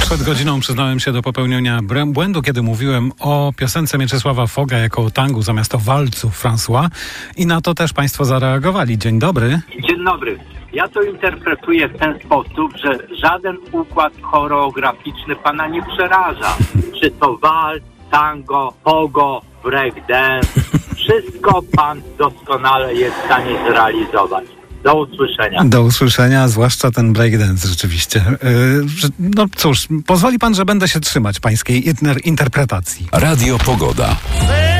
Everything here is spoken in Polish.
Przed godziną przyznałem się do popełnienia błędu, kiedy mówiłem o piosence Mieczysława Foga jako o tangu zamiast o walcu François i na to też państwo zareagowali. Dzień dobry. Dzień dobry. Ja to interpretuję w ten sposób, że żaden układ choreograficzny pana nie przeraża. Czy to walc, tango, pogo, breakdance, wszystko pan doskonale jest w stanie zrealizować. Do usłyszenia. Do usłyszenia, zwłaszcza ten breakdance rzeczywiście. No cóż, pozwoli pan, że będę się trzymać pańskiej interpretacji. Radio Pogoda.